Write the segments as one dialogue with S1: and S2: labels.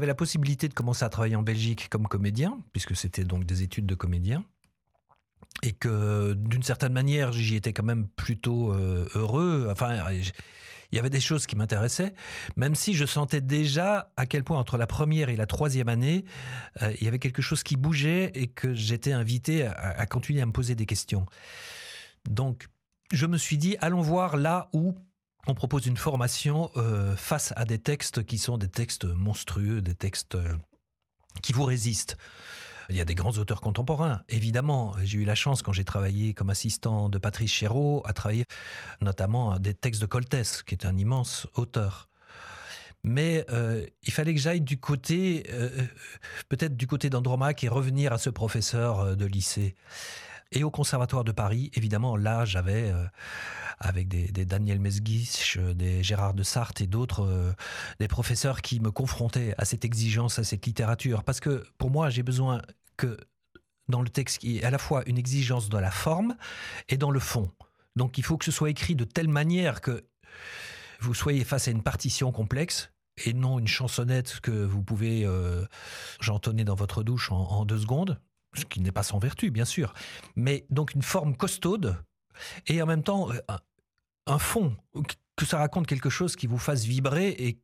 S1: J'avais la possibilité de commencer à travailler en Belgique comme comédien, puisque c'était donc des études de comédien. Et que d'une certaine manière, j'y étais quand même plutôt heureux. Enfin, il y avait des choses qui m'intéressaient, même si je sentais déjà à quel point entre la première et la troisième année, il y avait quelque chose qui bougeait et que j'étais invité à continuer à me poser des questions. Donc, je me suis dit, allons voir là où on propose une formation face à des textes qui sont des textes monstrueux, des textes qui vous résistent. Il y a des grands auteurs contemporains, évidemment. J'ai eu la chance, quand j'ai travaillé comme assistant de Patrice Chéreau, à travailler notamment des textes de Coltès, qui est un immense auteur. Mais il fallait que j'aille du côté, peut-être du côté d'Andromaque, et revenir à ce professeur de lycée. Et au Conservatoire de Paris, évidemment, là, j'avais, avec des Daniel Mesguich, des Gérard de Sarthe et d'autres, des professeurs qui me confrontaient à cette exigence, à cette littérature. Parce que pour moi, j'ai besoin que dans le texte, il y ait à la fois une exigence dans la forme et dans le fond. Donc il faut que ce soit écrit de telle manière que vous soyez face à une partition complexe et non une chansonnette que vous pouvez chantonner dans votre douche en 2 secondes, ce qui n'est pas sans vertu, bien sûr. Mais donc une forme costaude et en même temps un fond, que ça raconte quelque chose qui vous fasse vibrer et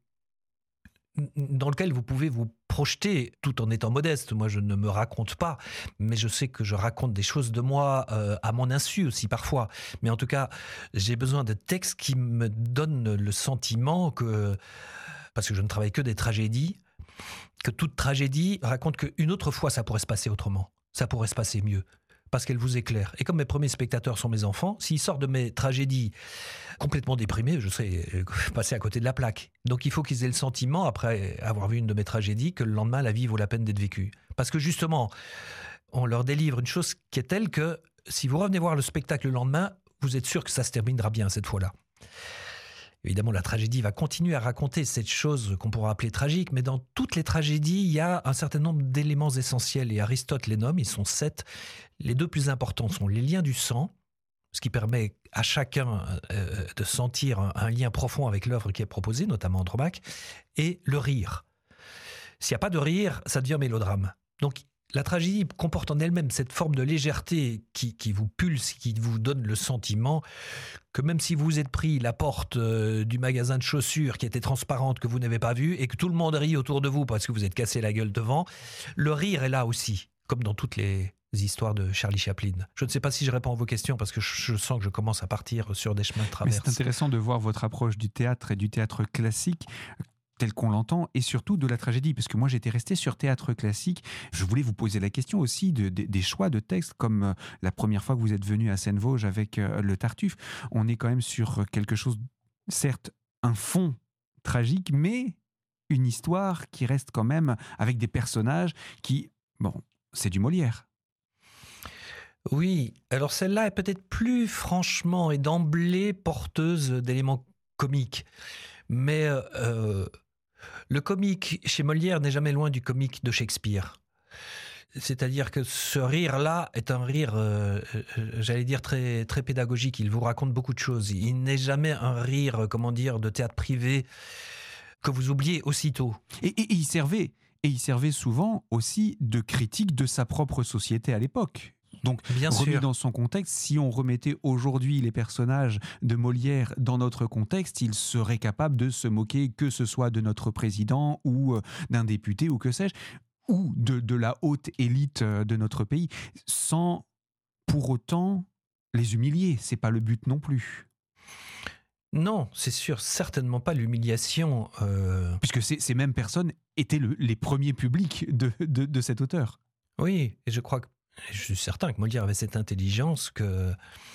S1: dans lequel vous pouvez vous projeter tout en étant modeste. Moi, je ne me raconte pas, mais je sais que je raconte des choses de moi à mon insu aussi parfois. Mais en tout cas, j'ai besoin de textes qui me donnent le sentiment que, parce que je ne travaille que des tragédies, que toute tragédie raconte qu'une autre fois, ça pourrait se passer autrement. Ça pourrait se passer mieux. Parce qu'elle vous éclaire. Et comme mes premiers spectateurs sont mes enfants, s'ils sortent de mes tragédies complètement déprimés, je serais passé à côté de la plaque. Donc il faut qu'ils aient le sentiment, après avoir vu une de mes tragédies, que le lendemain, la vie vaut la peine d'être vécue. Parce que justement, on leur délivre une chose qui est telle que si vous revenez voir le spectacle le lendemain, vous êtes sûr que ça se terminera bien cette fois-là. Évidemment, la tragédie va continuer à raconter cette chose qu'on pourra appeler tragique, mais dans toutes les tragédies, il y a un certain nombre d'éléments essentiels, et Aristote les nomme, ils sont 7. Les 2 plus importants sont les liens du sang, ce qui permet à chacun de sentir un lien profond avec l'œuvre qui est proposée, notamment Andromaque, et le rire. S'il n'y a pas de rire, ça devient mélodrame. Donc, la tragédie comporte en elle-même cette forme de légèreté qui vous pulse, qui vous donne le sentiment que même si vous êtes pris la porte du magasin de chaussures qui était transparente, que vous n'avez pas vue, et que tout le monde rit autour de vous parce que vous êtes cassé la gueule devant, le rire est là aussi, comme dans toutes les histoires de Charlie Chaplin. Je ne sais pas si je réponds à vos questions parce que je sens que je commence à partir sur des chemins de traverse.
S2: Mais c'est intéressant de voir votre approche du théâtre et du théâtre classique tel qu'on l'entend, et surtout de la tragédie, parce que moi j'étais resté sur théâtre classique. Je voulais vous poser la question aussi des choix de textes, comme la première fois que vous êtes venu à Seine-Vosges avec le Tartuffe. On est quand même sur quelque chose, certes un fond tragique, mais une histoire qui reste quand même avec des personnages qui, bon, c'est du Molière.
S1: Oui, alors celle-là est peut-être plus franchement et d'emblée porteuse d'éléments comiques, mais le comique chez Molière n'est jamais loin du comique de Shakespeare. C'est-à-dire que ce rire-là est un rire, j'allais dire, très, très pédagogique. Il vous raconte beaucoup de choses. Il n'est jamais un rire, comment dire, de théâtre privé que vous oubliez aussitôt.
S2: Et il servait souvent aussi de critique de sa propre société à l'époque. Donc,
S1: bien
S2: remis
S1: sûr,
S2: dans son contexte, si on remettait aujourd'hui les personnages de Molière dans notre contexte, il serait capable de se moquer, que ce soit de notre président ou d'un député ou que sais-je, ou de la haute élite de notre pays, sans pour autant les humilier. C'est pas le but non plus.
S1: Non, c'est sûr, certainement pas l'humiliation.
S2: Puisque ces mêmes personnes étaient les premiers publics de cet auteur.
S1: Oui, et je suis certain que Molière avait cette intelligence que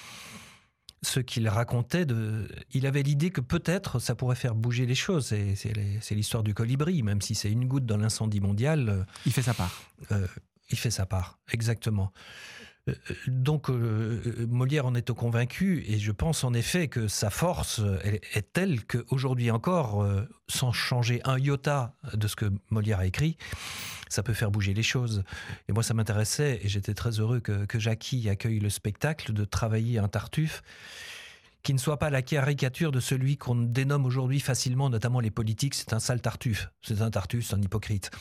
S1: ce qu'il racontait, il avait l'idée que peut-être ça pourrait faire bouger les choses. C'est l'histoire du colibri, même si c'est une goutte dans l'incendie mondial.
S2: Il fait sa part.
S1: Il fait sa part, exactement. Donc Molière en est convaincu, et je pense en effet que sa force est telle qu'aujourd'hui encore, sans changer un iota de ce que Molière a écrit, ça peut faire bouger les choses. Et moi ça m'intéressait, et j'étais très heureux que Jackie accueille le spectacle, de travailler un Tartuffe qui ne soit pas la caricature de celui qu'on dénomme aujourd'hui facilement, notamment les politiques, c'est un sale tartuffe, c'est un hypocrite.